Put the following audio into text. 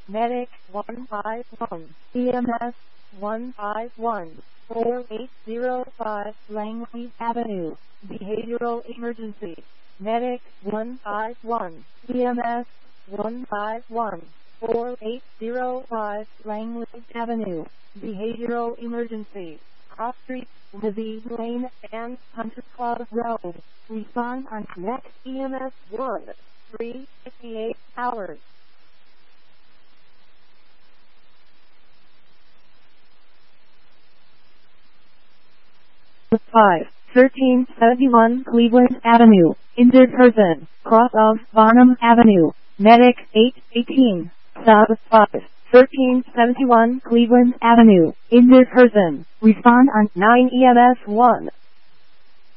Medic 151, EMS 151, 4805 Langley Avenue, Behavioral Emergency. Medic 151, EMS 151, 4805 Langley Avenue, Behavioral Emergency. Cross Street, Lizzie Lane, and Hunter Club Road. Respond on next EMS 1, 358 hours. 1371 Cleveland Avenue, injured person, cross of Barnum Avenue, Medic 818, sub 5, 1371 Cleveland Avenue, injured person, respond on 9 EMS 1.